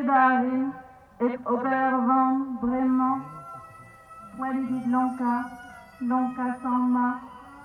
darin et obervan brement, poilidit lonka, lonka sans ma,